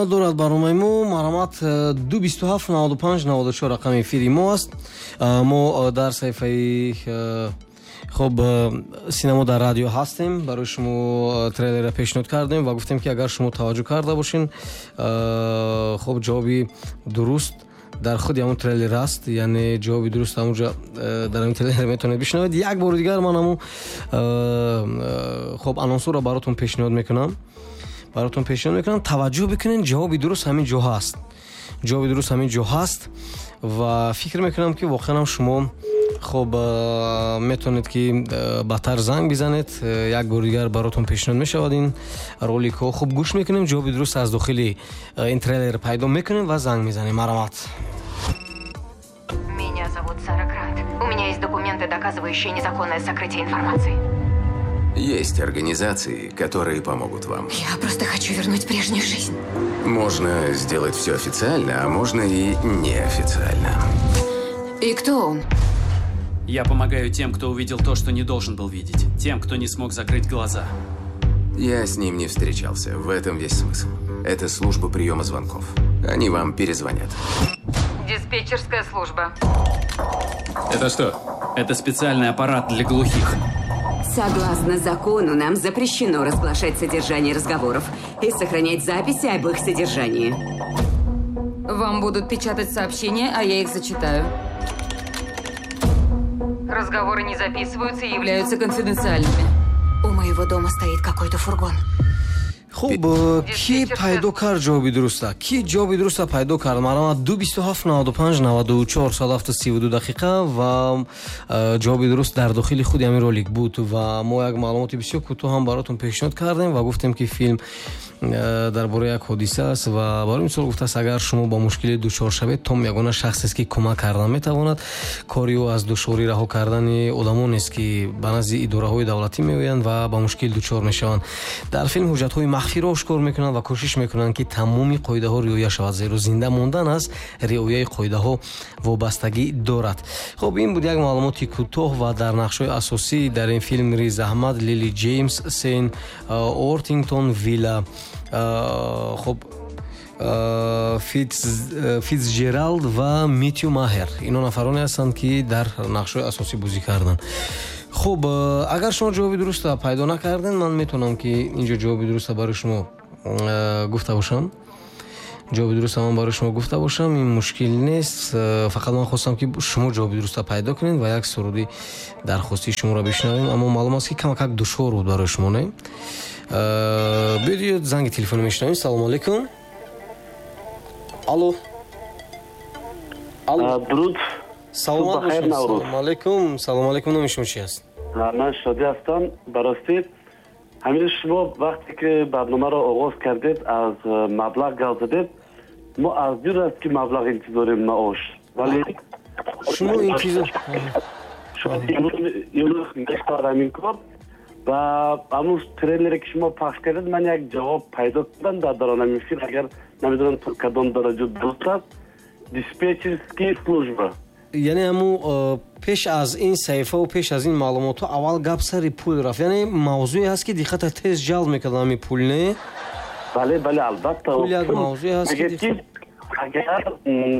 دارد برنامه ما مرامت 227 95 94 رقم افیری ما است. ما در صفحه خب سینما در رادیو هستیم. برای شما تریلر را پیشنهاد کردیم و گفتیم که اگر شما توجه کرده باشین خب جوابی درست در خود همون تریلر است، یعنی جوابی درست همونجا در این تریلر میتونید بشنوید. یک بار دیگر من همون خب آنونسور را براتون پیشنهاد میکنم. توجه بکنین، جوابی درست همین جا هست. جوابی درست همین جا هست و فکر میکنم که واقعا هم شما خب میتونید که بهتر زنگ بزنید. یک بار دیگر براتون پیشنهاد میشود این رولیک ها خوب گوش میکنیم، جوابی درست از داخل این تریلر پیدا میکنیم و زنگ میزنیم. مرحمت. Меня зовут Сара Крат. У меня есть документы, доказывающие незаконное сокрытие информации. Есть организации, которые помогут вам. Я просто хочу вернуть прежнюю жизнь. Можно сделать все официально, а можно и неофициально. И кто он? Я помогаю тем, кто увидел то, что не должен был видеть. Тем, кто не смог закрыть глаза. Я с ним не встречался. В этом весь смысл. Это служба приема звонков. Они вам перезвонят. Диспетчерская служба. Это что? Это специальный аппарат для глухих. Согласно закону, нам запрещено разглашать содержание разговоров и сохранять записи об их содержании. Вам будут печатать сообщения, а я их зачитаю. Разговоры не записываются и являются конфиденциальными. У моего дома стоит какой-то фургон. خب کی پیدا کرد جوابی درسته؟ کی جوابی درسته پیدا کرد؟ مرامت 227 95 94 ساعت 32 دقیقه و جوابی درست در داخل خود همین رولیک بود و ما یک معلومات بسیار کوتاه هم براتون پیشنهاد کردیم و گفتیم که فیلم درباره یک حادثه است و برای مثال گفته است اگر شما با مشکل دچار شوید تام یگانه شخصی است که کمک کردن میتواند. کاری او از دشواری رها کردن آدمانی است که به نزد اداره‌های دولتی میآیند و با مشکل دچار میشوند. در فیلم حجت‌های مخفی را آشکار میکنند و کوشش میکنند که تمامی قاعده ها رعایت شود، زیرا زنده ماندن است رعایت قاعده ها وابستگی دارد. خب این بود یک معلومات کوتاه و در نقش‌های اساسی در این فیلم ریز احمد، لیلی جیمز، سین اورتینگتون، ویلا خب فیتزجرالد و میتیو ماهر، اینا نفرانی هستند که در نقش‌های اساسی بازی کردن. خب اگر شما جوابی درست پیدا نکردین من میتونم که اینجا جوابی درست برای شما گفته باشم. این مشکل نیست، فقط من خواستم که شما جوابی درست پیدا کنین و یک سرودی درخواستی شما را بشنویم، اما معلوم است که کم دشوار بود برای شما. نه بیاید زنگ تلفن میشنویم. سلام علیکم. الو درود. سلام علیکم. سلام علیکم. نام شما چی است؟ من شادی هستم. براستی همین شما وقتی که برنامه را آغاز کردید از مبلغ گل زدید، ما از دیر است که مبلغ انتظاریم ناش، ولی شما انتظار یونو می‌خوام این کار و همون تریلری که شما پخش کردید من یک جواب پیدا کردم در دوران این فیلم. اگر نمیدونم کدام درجه درست است، دیسپچرسکی служба. یعنی همون پیش از این صحیفه و پیش از این معلومات اول گپ سر پول رفت، یعنی موضوعی هست که دقت تیز جلب میکنه همین پول. نه بله البته پول یک موضوعی هست که اگر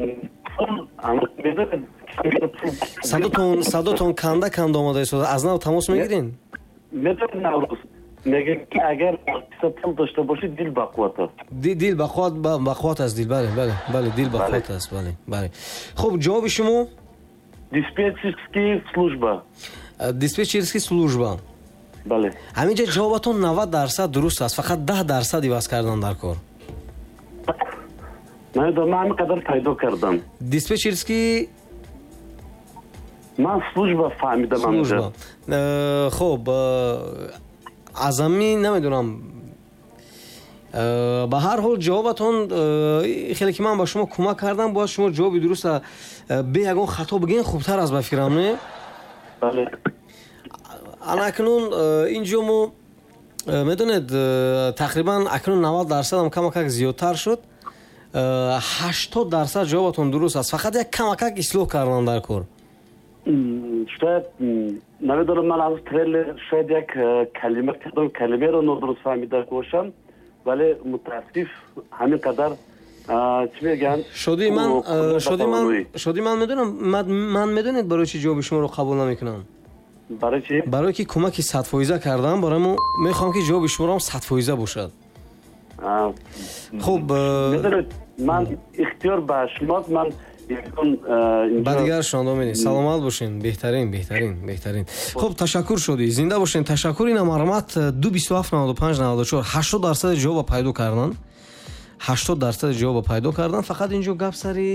صداتون کنده آمده است. از نو تماس میگیرین؟ میدونم میگه که اگر پول داشته باشید دل بقوت است. دل بقوت است. بله دل بقوت است. بله. خب جواب شما دیسپچرسکی служба. بله. همینجا جوابتون 90% درست است، فقط 10% عوض کردن در کار. من همین قدر پیدا کردم. دیسپچرسکی من служба فهمیدم. خب از همین نمیدونم، به هر حال جوابتون خیلی که من با شما کمک کردم، باید شما جوابی درست به یگان خطا بگین خوبتر از بفکرم. نه بله. اکنون اینجا ما میدونید تقریبا اکنون 90% هم کمک زیادتر شد. 80% جوابتون درست است، فقط یک کمک اصلاح کردن در کار. شاید نمیدونم من از تریلر شاید یک کلمه رو نادرست فهمیده باشم، вале мутаассиф ҳамин қадар чӣ мегӯянд шодӣ ман медонед барои чӣ ҷавоби шуморо қабул намекунам? барои чӣ? барое ки кӯмаки 100% кардам, барои мехоҳам ки ҷавоби шуморо 100% бошад. хуб, медонед ман ихтиёр ба шумост. ман ба дигаршон медем. Саломат бошин. беҳтарин. хуб, ташаккур шудӣ. Зинда бошин. Ташаккури Намармат 2279594 80% ҷавоб пайдо кардан. 80% ҷавоб пайдо кардан. Фақат инҷо гап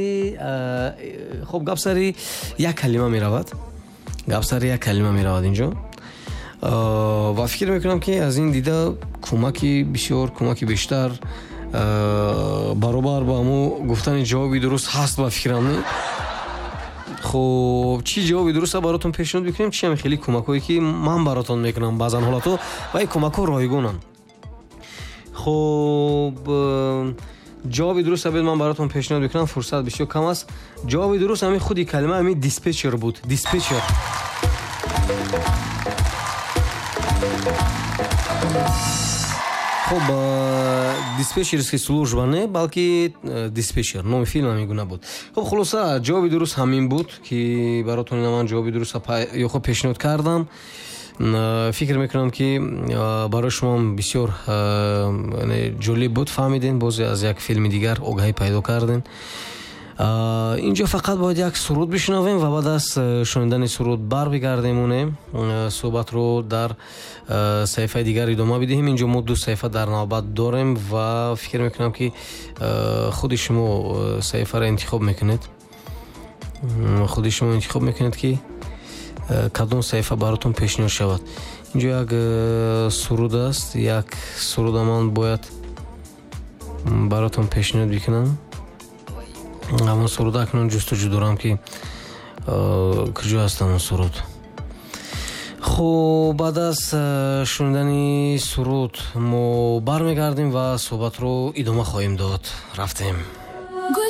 сари як калима меравад. Инҷо. ва фикр мекунам ки аз ин дида кӯмаки бисёр, кӯмаки бештар баробар ба ҳамо гуфтани ҷавоби дуруст ҳаст ба фикрам. хуб, чӣ ҷавоби дуруста баротон пешниҳод бикунем? Чӣ ҳами хеле кӯмакҳое ки ман баротон мекунам баъзан ҳолатҳо ва ин кӯмакҳо ройгонанд. хуб, ҷавоби дуруста бед ман баротон пешниҳод бикунам, фурсат бисёр кам аст. ҷавоби дуруст ҳамин худи калима ҳамин диспетчер буд. Диспетчер. хуб, диспетчерский служба не, балки диспетчер. Номи филм ҳамин гуна буд. хуб, хулоса ҷавоби дуруст ҳамин буд ки баротон ман ҷавоби дуруста ёхо пешниҳод кардам. фикр мекунам ки барои шумо бисёр ҷолиб буд, фаҳмиден, боз аз як филми дигар огаҳӣ пайдо карден. инҷо фақат бояд як суруд бишунавем ва баъд аз шунидани суруд барбигардем. суҳбатро дар саҳифаи дигар идома бидиҳем. инҷо мо 2 саҳифа дар навбат дорем ва фикр мекунам ки худи шумо саҳифаро интихоб мекунед ки кадом саҳифа баротон пешниҳод шавад. инҷо як суруд аст. як суруда ман бояд баротон пешниҳод бикунам. ҳамон суруда акнун ҷустуҷӯ дорам ки куҷо аст ҳамон суруд. хуб, баъд аз шунидани суруд мо бармегардем ва суҳбатро идома хоҳем дод. рафтем.